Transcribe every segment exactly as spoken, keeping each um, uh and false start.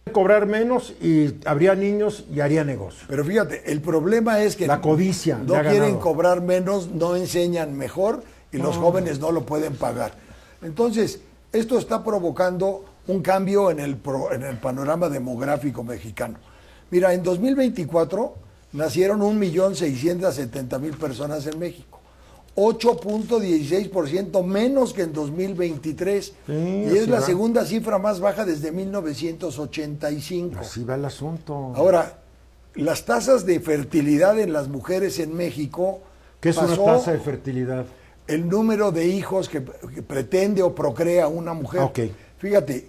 Cobrar menos y habría niños y haría negocio. Pero fíjate, el problema es que la codicia no quieren cobrar menos, no enseñan mejor y los no. jóvenes no lo pueden pagar. Entonces, esto está provocando un cambio en el, pro, en el panorama demográfico mexicano. Mira, en dos mil veinticuatro nacieron un millón seiscientas setenta mil personas en México. ocho punto dieciséis por ciento menos que en dos mil veintitrés. Sí, y es la va. segunda cifra más baja desde mil novecientos ochenta y cinco. Así va el asunto. Ahora, las tasas de fertilidad en las mujeres en México... ¿Qué es una tasa de fertilidad? El número de hijos que, que pretende o procrea una mujer. Okay. Fíjate,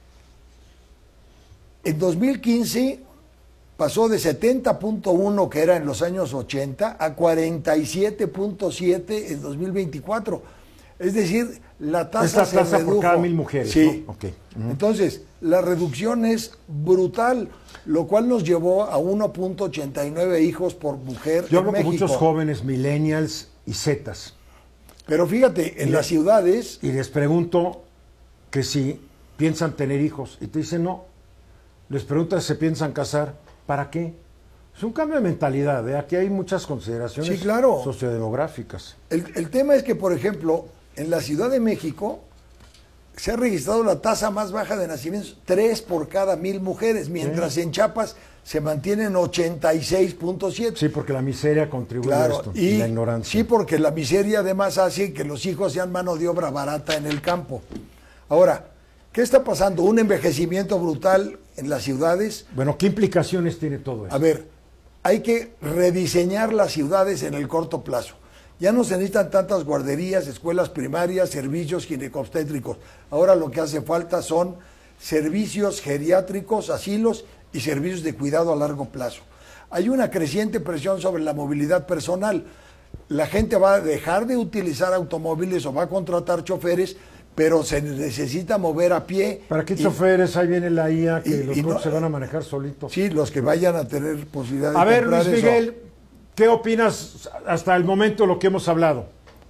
en dos mil quince pasó de setenta punto uno, que era en los años ochenta, a cuarenta y siete punto siete en dos mil veinticuatro. Es decir, la tasa, Esta se tasa redujo. por cada mil mujeres. Sí. ¿No? Okay. Uh-huh. Entonces, la reducción es brutal, lo cual nos llevó a uno punto ochenta y nueve hijos por mujer. Yo en hablo México. con muchos jóvenes, millennials y zetas. Pero fíjate, en y las le, ciudades... Y les pregunto que si piensan tener hijos. Y te dicen no. Les pregunto si se piensan casar. ¿Para qué? Es un cambio de mentalidad. ¿eh? Aquí hay muchas consideraciones sí, claro. sociodemográficas. El, el tema es que, por ejemplo, en la Ciudad de México se ha registrado la tasa más baja de nacimientos, tres por cada mil mujeres, mientras sí. en Chiapas se mantienen ochenta y seis punto siete. Sí, porque la miseria contribuye claro, a esto, y, y la ignorancia. Sí, porque la miseria además hace que los hijos sean mano de obra barata en el campo. Ahora, ¿qué está pasando? Un envejecimiento brutal en las ciudades. Bueno, ¿qué implicaciones tiene todo eso? A ver, hay que rediseñar las ciudades en el corto plazo. Ya no se necesitan tantas guarderías, escuelas primarias, servicios ginecobstétricos. Ahora lo que hace falta son servicios geriátricos, asilos y servicios de cuidado a largo plazo. Hay una creciente presión sobre la movilidad personal. La gente va a dejar de utilizar automóviles o va a contratar choferes, pero se necesita mover a pie. ¿Para qué y, choferes? Ahí viene la I A, que y, los y coches no, se van a manejar solitos. Sí, los que vayan a tener posibilidad de a ver, comprar Luis Miguel, eso. ¿qué opinas hasta el momento de lo que hemos hablado?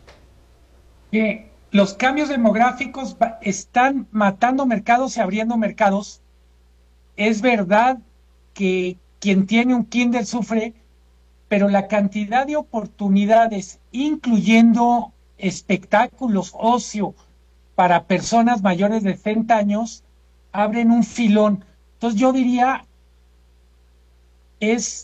Que los cambios demográficos están matando mercados y abriendo mercados. Es verdad que quien tiene un kinder sufre, pero la cantidad de oportunidades, incluyendo espectáculos, ocio, para personas mayores de sesenta años, abren un filón. Entonces yo diría, es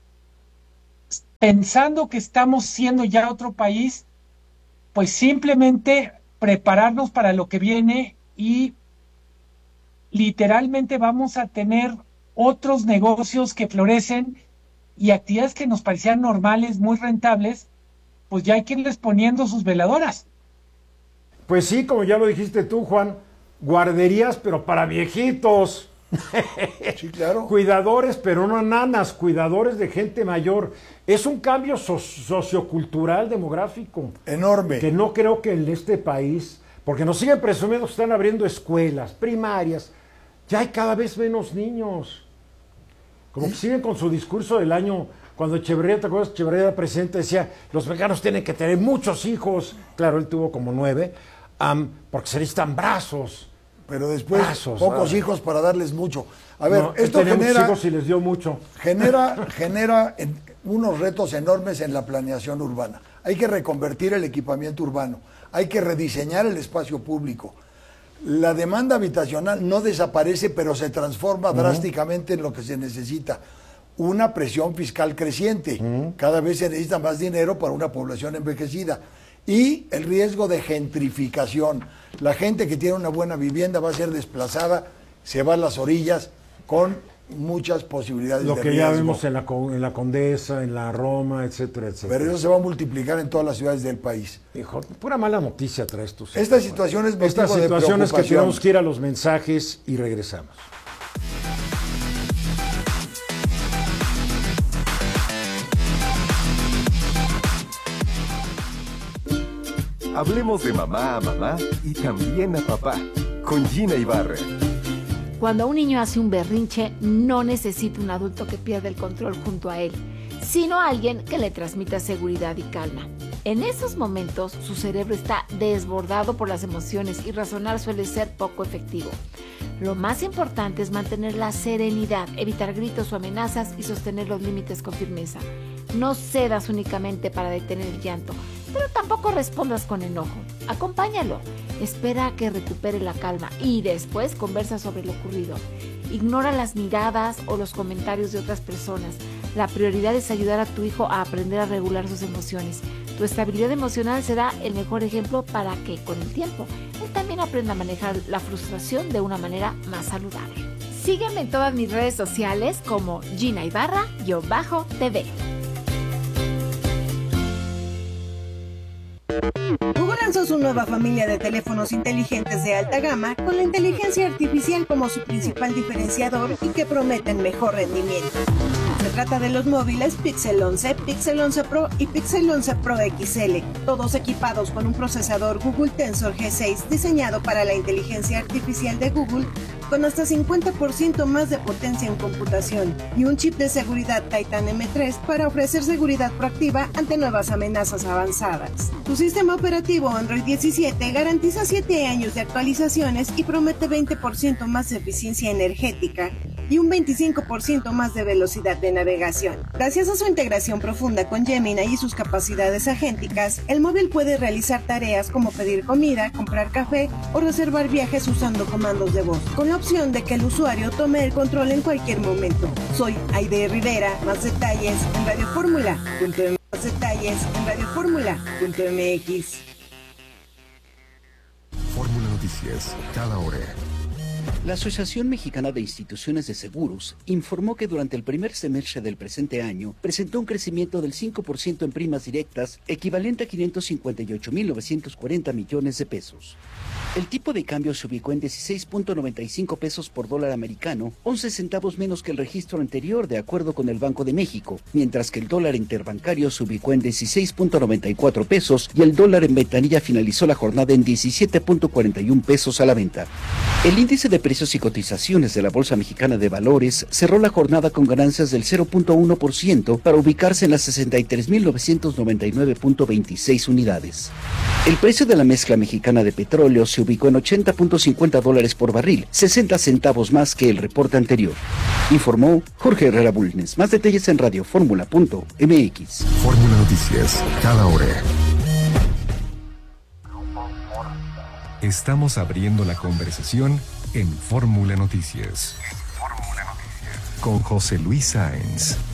pensando que estamos siendo ya otro país, pues simplemente prepararnos para lo que viene y literalmente vamos a tener otros negocios que florecen y actividades que nos parecían normales, muy rentables, pues ya hay que irles poniendo sus veladoras. Pues sí, como ya lo dijiste tú, Juan, guarderías, pero para viejitos. Sí, claro. Cuidadores, pero no nanas, cuidadores de gente mayor. Es un cambio so- sociocultural, demográfico. Enorme. Que no creo que en este país, porque nos siguen presumiendo que están abriendo escuelas primarias, ya hay cada vez menos niños. Como que siguen con su discurso del año, cuando Echeverría, ¿te acuerdas? Echeverría era presidente, decía, los mexicanos tienen que tener muchos hijos. Claro, él tuvo como nueve, um, porque se necesitan brazos. Pero después, brazos, pocos ¿sabes? hijos para darles mucho. A ver, no, esto tenía genera... hijos y les dio mucho. Genera, genera en, unos retos enormes en la planeación urbana. Hay que reconvertir el equipamiento urbano. Hay que rediseñar el espacio público. La demanda habitacional no desaparece, pero se transforma uh-huh. drásticamente en lo que se necesita. Una presión fiscal creciente. Uh-huh. Cada vez se necesita más dinero para una población envejecida. Y el riesgo de gentrificación. La gente que tiene una buena vivienda va a ser desplazada, se va a las orillas con muchas posibilidades lo de que riesgo. ya vemos en la, en la Condesa, en la Roma, etcétera, etcétera. Pero eso se va a multiplicar en todas las ciudades del país. Hijo, pura mala noticia traes tú. Esta situación es motivo Estas de situaciones que preocupación. tenemos que ir a los mensajes y regresamos. Hablemos de mamá a mamá y también a papá, con Gina Ibarra. Cuando un niño hace un berrinche, no necesita un adulto que pierda el control junto a él, sino alguien que le transmita seguridad y calma. En esos momentos, su cerebro está desbordado por las emociones y razonar suele ser poco efectivo. Lo más importante es mantener la serenidad, evitar gritos o amenazas y sostener los límites con firmeza. No cedas únicamente para detener el llanto, pero tampoco respondas con enojo. Acompáñalo, espera a que recupere la calma y después conversa sobre lo ocurrido. Ignora las miradas o los comentarios de otras personas. La prioridad es ayudar a tu hijo a aprender a regular sus emociones. Tu estabilidad emocional será el mejor ejemplo para que, con el tiempo, él también aprenda a manejar la frustración de una manera más saludable. Sígueme en todas mis redes sociales como Gina Ibarra-T V. Google lanzó su nueva familia de teléfonos inteligentes de alta gama con la inteligencia artificial como su principal diferenciador y que prometen mejor rendimiento. Se trata de los móviles Pixel once, Pixel once Pro y Pixel once Pro X L, todos equipados con un procesador Google Tensor G seis diseñado para la inteligencia artificial de Google con hasta cincuenta por ciento más de potencia en computación y un chip de seguridad Titan M tres para ofrecer seguridad proactiva ante nuevas amenazas avanzadas. Su sistema operativo Android diecisiete garantiza siete años de actualizaciones y promete veinte por ciento más de eficiencia energética y un veinticinco por ciento más de velocidad de navegación. Gracias a su integración profunda con Gemini y sus capacidades agénticas, el móvil puede realizar tareas como pedir comida, comprar café o reservar viajes usando comandos de voz, con la opción de que el usuario tome el control en cualquier momento. Soy Aide Rivera, más detalles en radio fórmula punto m x. Más detalles en radio fórmula punto m x. Fórmula Noticias, cada hora. La Asociación Mexicana de Instituciones de Seguros informó que durante el primer semestre del presente año presentó un crecimiento del cinco por ciento en primas directas, equivalente a quinientos cincuenta y ocho mil novecientos cuarenta millones de pesos. El tipo de cambio se ubicó en dieciséis punto noventa y cinco pesos por dólar americano, once centavos menos que el registro anterior de acuerdo con el Banco de México, mientras que el dólar interbancario se ubicó en dieciséis punto noventa y cuatro pesos y el dólar en ventanilla finalizó la jornada en diecisiete punto cuarenta y uno pesos a la venta. El índice de precios y cotizaciones de la Bolsa Mexicana de Valores cerró la jornada con ganancias del cero punto uno por ciento para ubicarse en las sesenta y tres mil novecientos noventa y nueve punto veintiséis unidades. El precio de la mezcla mexicana de petróleo se ubicó en ochenta punto cincuenta dólares por barril, sesenta centavos más que el reporte anterior. Informó Jorge Herrera Bulnes. Más detalles en radio fórmula punto m x. Fórmula Noticias, cada hora. Estamos abriendo la conversación en Fórmula Noticias. Con José Luis Sáenz.